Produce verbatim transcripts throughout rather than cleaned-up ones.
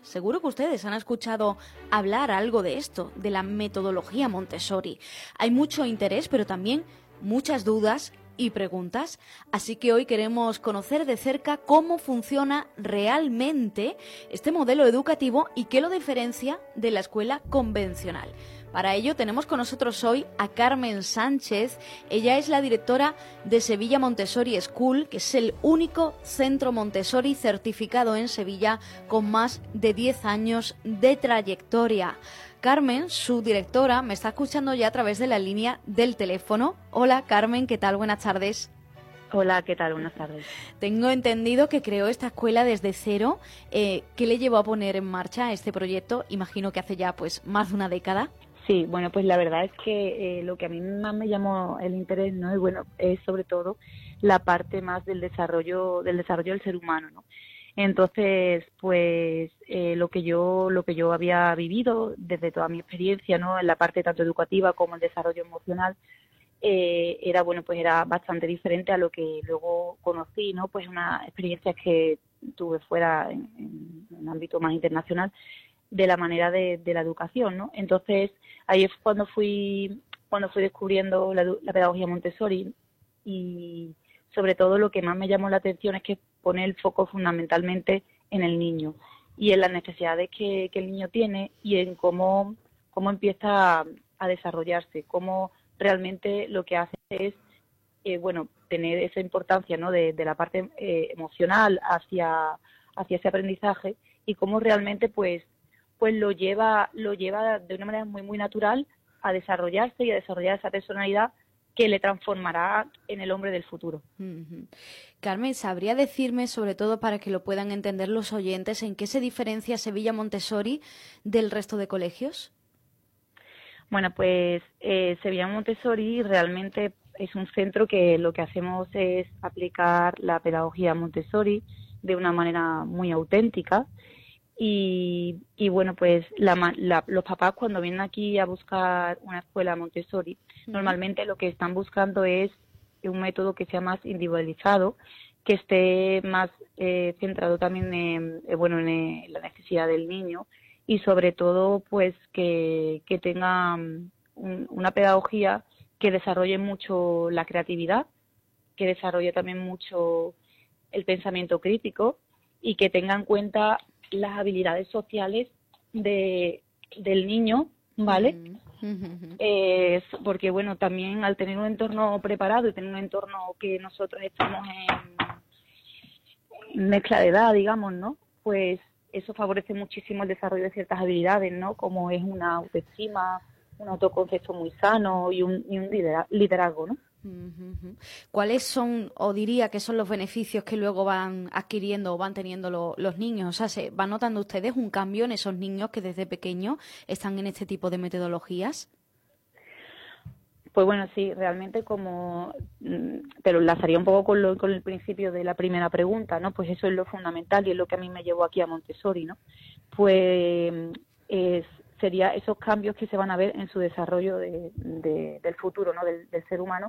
seguro que ustedes han escuchado hablar algo de esto, de la metodología Montessori. Hay mucho interés, pero también muchas dudas y preguntas, así que hoy queremos conocer de cerca cómo funciona realmente este modelo educativo y qué lo diferencia de la escuela convencional. Para ello tenemos con nosotros hoy a Carmen Sánchez. Ella es la directora de Sevilla Montessori School, que es el único centro Montessori certificado en Sevilla con más de diez años de trayectoria. Carmen, su directora, me está escuchando ya a través de la línea del teléfono. Hola Carmen, ¿qué tal? Buenas tardes. Hola, ¿qué tal? Buenas tardes. Tengo entendido que creó esta escuela desde cero. Eh, ¿Qué le llevó a poner en marcha este proyecto? Imagino que hace ya pues más de una década. Sí, bueno, pues la verdad es que eh, lo que a mí más me llamó el interés, ¿no? Y bueno, es sobre todo la parte más del desarrollo del desarrollo del ser humano, ¿no? Entonces, pues eh, lo que yo lo que yo había vivido desde toda mi experiencia, ¿no? En la parte tanto educativa como el desarrollo emocional, eh, era bueno, pues era bastante diferente a lo que luego conocí, ¿no? Pues una experiencia que tuve fuera en, en un ámbito más internacional de la manera de, de la educación, ¿no? Entonces ahí es cuando fui cuando fui descubriendo la, la pedagogía Montessori y sobre todo lo que más me llamó la atención es que pone el foco fundamentalmente en el niño y en las necesidades que, que el niño tiene y en cómo, cómo empieza a, a desarrollarse, cómo realmente lo que hace es, eh, bueno, tener esa importancia, ¿no? de, de la parte eh, emocional hacia, hacia ese aprendizaje y cómo realmente pues, pues lo lleva, lo lleva de una manera muy, muy natural a desarrollarse y a desarrollar esa personalidad que le transformará en el hombre del futuro. Uh-huh. Carmen, ¿sabría decirme, sobre todo para que lo puedan entender los oyentes, en qué se diferencia Sevilla Montessori del resto de colegios? Bueno, pues eh, Sevilla Montessori realmente es un centro que lo que hacemos es aplicar la pedagogía Montessori de una manera muy auténtica. Y, y bueno, pues la, la, los papás cuando vienen aquí a buscar una escuela Montessori, uh-huh. normalmente lo que están buscando es un método que sea más individualizado, que esté más eh, centrado también en, eh, bueno, en eh, la necesidad del niño y sobre todo pues que, que tenga um, un, una pedagogía que desarrolle mucho la creatividad, que desarrolle también mucho el pensamiento crítico y que tenga en cuenta las habilidades sociales de del niño, ¿vale? Uh-huh. Uh-huh. Eh, porque, bueno, también al tener un entorno preparado y tener un entorno que nosotros estamos en, en mezcla de edad, digamos, ¿no? Pues eso favorece muchísimo el desarrollo de ciertas habilidades, ¿no? Como es una autoestima, un autoconcepto muy sano y un, y un liderazgo, ¿no? ¿Cuáles son, o diría que son los beneficios que luego van adquiriendo o van teniendo lo, los niños? O sea, ¿se van notando ustedes un cambio en esos niños que desde pequeños están en este tipo de metodologías? Pues bueno, sí, realmente como te lo enlazaría un poco con, lo, con el principio de la primera pregunta, ¿no? Pues eso es lo fundamental y es lo que a mí me llevó aquí a Montessori, ¿no? Pues es sería esos cambios que se van a ver en su desarrollo de, de, del futuro, ¿no? del, del ser humano.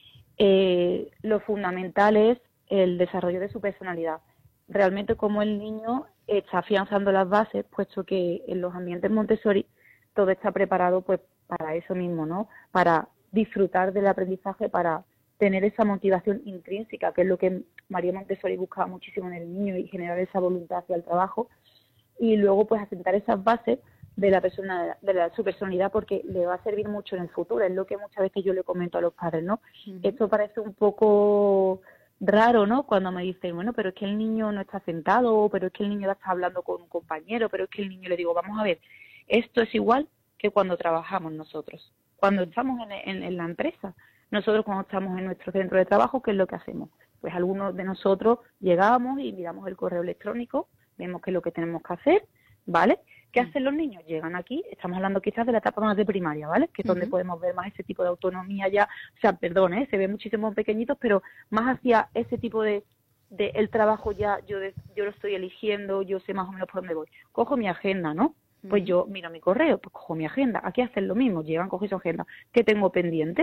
Eh, lo fundamental es el desarrollo de su personalidad. Realmente como el niño está afianzando las bases, puesto que en los ambientes Montessori todo está preparado pues para eso mismo, ¿no? Para disfrutar del aprendizaje, para tener esa motivación intrínseca, que es lo que María Montessori buscaba muchísimo en el niño y generar esa voluntad hacia el trabajo. Y luego pues asentar esas bases de la persona, de la, su personalidad, porque le va a servir mucho en el futuro. Es lo que muchas veces yo le comento a los padres, ¿no? Uh-huh. Esto parece un poco raro, ¿no? Cuando me dicen, bueno, pero es que el niño no está sentado, pero es que el niño está hablando con un compañero, pero es que el niño, le digo, vamos a ver, esto es igual que cuando trabajamos nosotros, cuando estamos en, en, en la empresa. Nosotros cuando estamos en nuestro centro de trabajo, ¿qué es lo que hacemos? Pues algunos de nosotros llegamos y miramos el correo electrónico, vemos qué es lo que tenemos que hacer, ¿vale? ¿Qué hacen los niños? Llegan aquí, estamos hablando quizás de la etapa más de primaria, ¿vale? Que es donde uh-huh. podemos ver más ese tipo de autonomía ya, o sea, perdón, ¿eh? Se ven muchísimo pequeñitos, pero más hacia ese tipo de, de el trabajo ya, yo de, yo lo estoy eligiendo, yo sé más o menos por dónde voy. Cojo mi agenda, ¿no? Pues uh-huh. yo miro mi correo, pues cojo mi agenda. Aquí hacen lo mismo, llegan, cogen su agenda. ¿Qué tengo pendiente?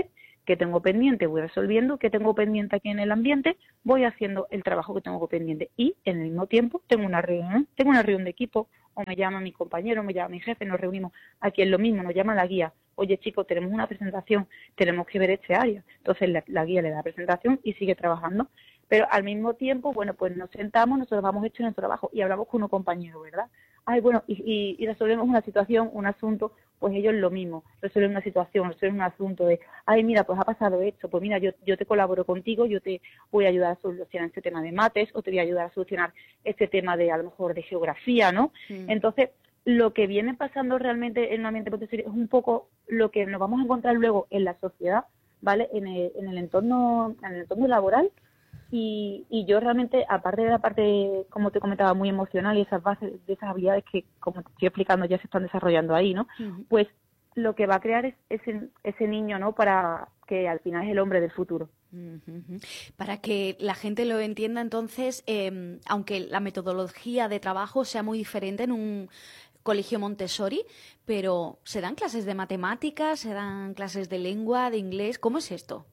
¿Qué tengo pendiente? Voy resolviendo. ¿Qué tengo pendiente aquí en el ambiente? Voy haciendo el trabajo que tengo pendiente. Y en el mismo tiempo tengo una reunión, tengo una reunión de equipo, o me llama mi compañero, me llama mi jefe, nos reunimos. Aquí es lo mismo, nos llama la guía. Oye, chicos, tenemos una presentación, tenemos que ver este área. Entonces la, la guía le da la presentación y sigue trabajando. Pero al mismo tiempo, bueno, pues nos sentamos, nosotros vamos hecho nuestro trabajo y hablamos con un compañero, ¿verdad? Ay, bueno, y, y, y resolvemos una situación, un asunto, pues ellos lo mismo, resuelven una situación, resuelven un asunto de, ay, mira, pues ha pasado esto, pues mira, yo, yo te colaboro contigo, yo te voy a ayudar a solucionar este tema de mates, o te voy a ayudar a solucionar este tema de, a lo mejor, de geografía, ¿no? Mm. Entonces, lo que viene pasando realmente en un ambiente Montessori es un poco lo que nos vamos a encontrar luego en la sociedad, ¿vale? En el, en el entorno, en el entorno laboral. Y, y yo realmente, aparte de la parte, como te comentaba, muy emocional y esas bases, de esas habilidades que, como te estoy explicando, ya se están desarrollando ahí, ¿no? Uh-huh. Pues lo que va a crear es ese, ese niño, ¿no? Para que al final es el hombre del futuro. Uh-huh. Para que la gente lo entienda, entonces, eh, aunque la metodología de trabajo sea muy diferente en un colegio Montessori, pero ¿se dan clases de matemáticas, se dan clases de lengua, de inglés? ¿Cómo es esto?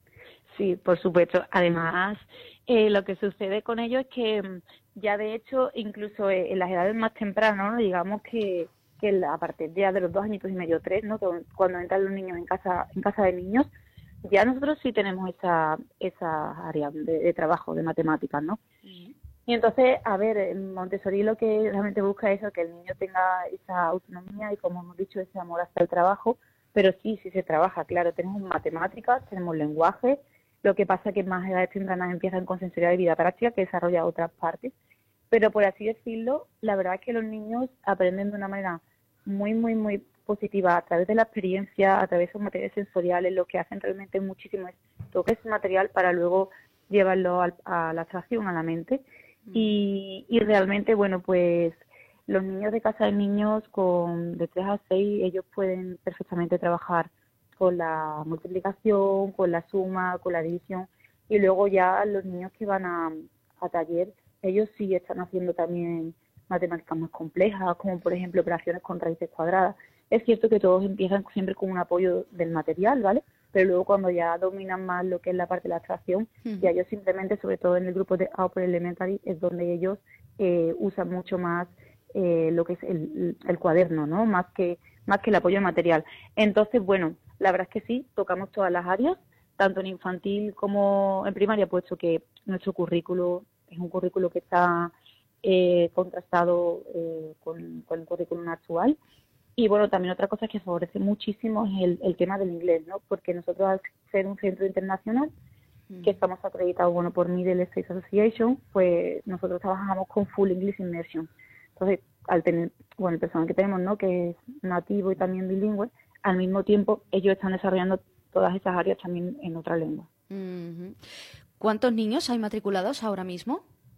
Sí, por supuesto. Además, eh, lo que sucede con ello es que ya de hecho, incluso en las edades más tempranas, ¿no? Digamos que, que a partir ya de los dos añitos y medio, tres, ¿no? Cuando entran los niños en casa, en casa de niños, ya nosotros sí tenemos esa, esa área de, de trabajo de matemáticas, ¿no? Uh-huh. Y entonces, a ver, Montessori lo que realmente busca es eso, que el niño tenga esa autonomía y, como hemos dicho, ese amor hacia el trabajo, pero sí, sí se trabaja, claro, tenemos matemáticas, tenemos lenguaje. Lo que pasa es que más edades tempranas empiezan con sensorialidad práctica, que desarrolla otras partes. Pero por así decirlo, la verdad es que los niños aprenden de una manera muy, muy, muy positiva a través de la experiencia, a través de sus materiales sensoriales. Lo que hacen realmente muchísimo es tocar ese material para luego llevarlo a, a la abstracción, a la mente. Mm. Y, y realmente, bueno, pues los niños de casa de niños con de tres a seis, ellos pueden perfectamente trabajar con la multiplicación, con la suma, con la división, y luego ya los niños que van a, a taller, ellos sí están haciendo también matemáticas más complejas, como por ejemplo operaciones con raíces cuadradas. Es cierto que todos empiezan siempre con un apoyo del material, ¿vale? Pero luego cuando ya dominan más lo que es la parte de la abstracción, uh-huh. ya ellos simplemente, sobre todo en el grupo de Upper Elementary, es donde ellos eh, usan mucho más eh, lo que es el, el cuaderno, ¿no? Más que, más que el apoyo material. Entonces, bueno, la verdad es que sí, tocamos todas las áreas, tanto en infantil como en primaria, puesto que nuestro currículo es un currículo que está eh, contrastado eh, con, con el currículum actual. Y bueno, también otra cosa que favorece muchísimo es el, el tema del inglés, ¿no? Porque nosotros, al ser un centro internacional, mm. que estamos acreditados, bueno, por Middle States Association, pues nosotros trabajamos con Full English Immersion. Entonces, al tener, bueno, el personal que tenemos, ¿no? Que es nativo y también bilingüe, al mismo tiempo ellos están desarrollando todas esas áreas también en otra lengua. Uh-huh. ¿Cuántos niños hay matriculados ahora mismo?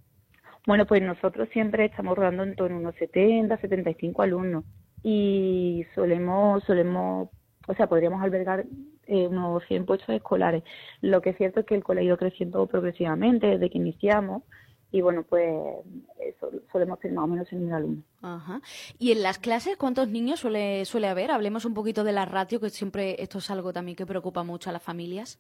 Bueno, pues nosotros siempre estamos rodando en torno a unos setenta, setenta y cinco alumnos y solemos, solemos, o sea, podríamos albergar eh, unos cien puestos escolares. Lo que es cierto es que el colegio ha ido creciendo progresivamente desde que iniciamos. Y bueno, pues eso, solemos tener más o menos en mil alumnos. Ajá. ¿Y en las clases cuántos niños suele suele haber? Hablemos un poquito de la ratio, que siempre esto es algo también que preocupa mucho a las familias.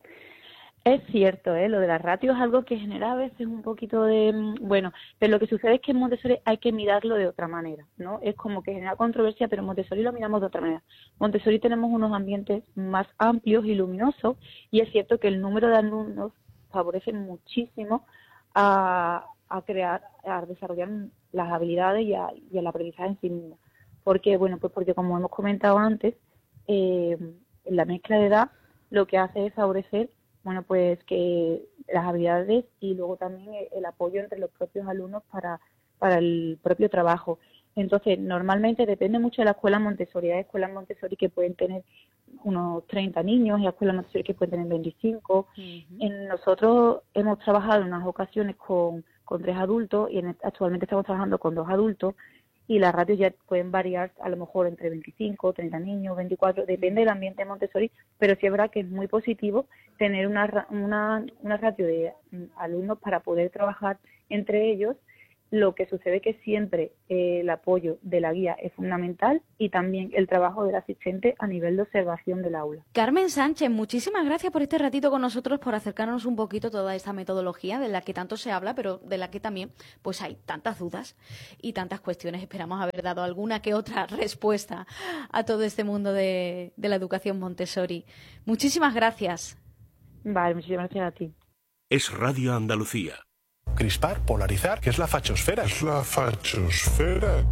Es cierto, ¿eh? Lo de la ratio es algo que genera a veces un poquito de... Bueno, pero lo que sucede es que en Montessori hay que mirarlo de otra manera, ¿no? Es como que genera controversia, pero en Montessori lo miramos de otra manera. En Montessori tenemos unos ambientes más amplios y luminosos, y es cierto que el número de alumnos favorece muchísimo A, a crear, a desarrollar las habilidades y, a, y el aprendizaje en sí mismo. ¿Por qué? Bueno, pues porque como hemos comentado antes, eh, la mezcla de edad lo que hace es favorecer, bueno, pues que las habilidades y luego también el, el apoyo entre los propios alumnos para, para el propio trabajo. Entonces, normalmente depende mucho de la escuela Montessori. Hay escuelas Montessori que pueden tener unos treinta niños y hay escuelas Montessori que pueden tener veinticinco. Uh-huh. En nosotros hemos trabajado en unas ocasiones con, con tres adultos y en, actualmente estamos trabajando con dos adultos y las ratios ya pueden variar a lo mejor entre veinticinco, treinta niños, veinticuatro, depende del ambiente Montessori, pero sí es verdad que es muy positivo tener una, una, una ratio de alumnos para poder trabajar entre ellos Lo que sucede es que siempre eh, el apoyo de la guía es fundamental y también el trabajo del asistente a nivel de observación del aula. Carmen Sánchez, muchísimas gracias por este ratito con nosotros, por acercarnos un poquito toda esta metodología de la que tanto se habla, pero de la que también pues hay tantas dudas y tantas cuestiones. Esperamos haber dado alguna que otra respuesta a todo este mundo de, de la educación Montessori. Muchísimas gracias. Vale, muchísimas gracias a ti. Es Radio Andalucía. Crispar, polarizar, ¿qué es la fachosfera? Es la fachosfera.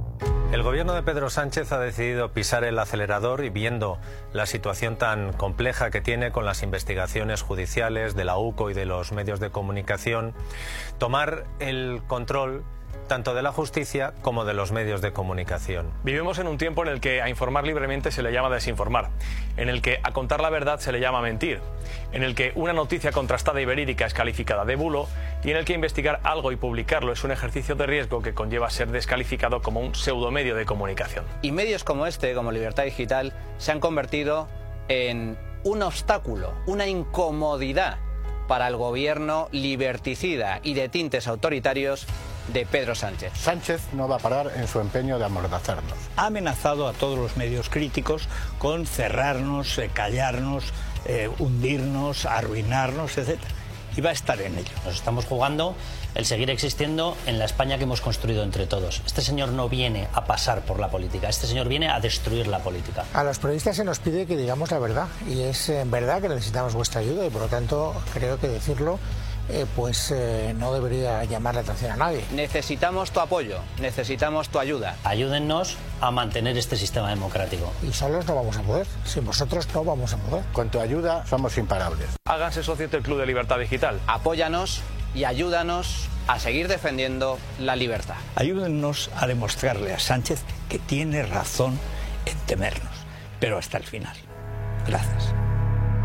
El gobierno de Pedro Sánchez ha decidido pisar el acelerador y, viendo la situación tan compleja que tiene con las investigaciones judiciales de la U C O y de los medios de comunicación, tomar el control tanto de la justicia como de los medios de comunicación. Vivimos en un tiempo en el que a informar libremente se le llama desinformar, en el que a contar la verdad se le llama mentir, en el que una noticia contrastada y verídica es calificada de bulo y en el que investigar algo y publicarlo es un ejercicio de riesgo que conlleva ser descalificado como un pseudomedio de comunicación. Y medios como este, como Libertad Digital, se han convertido en un obstáculo, una incomodidad para el gobierno liberticida y de tintes autoritarios de Pedro Sánchez. Sánchez no va a parar en su empeño de amordazarnos. Ha amenazado a todos los medios críticos con cerrarnos, eh, callarnos, eh, hundirnos, arruinarnos, etcétera. Y va a estar en ello. Nos estamos jugando el seguir existiendo en la España que hemos construido entre todos. Este señor no viene a pasar por la política, este señor viene a destruir la política. A los periodistas se nos pide que digamos la verdad y es en verdad que necesitamos vuestra ayuda y por lo tanto creo que decirlo Eh, pues eh, no debería llamar la atención a nadie. Necesitamos tu apoyo, necesitamos tu ayuda. Ayúdennos a mantener este sistema democrático. Y solos no vamos a poder, sin vosotros no vamos a poder. Con tu ayuda somos imparables. Háganse socios del Club de Libertad Digital. Apóyanos y ayúdanos a seguir defendiendo la libertad. Ayúdennos a demostrarle a Sánchez que tiene razón en temernos, pero hasta el final. Gracias.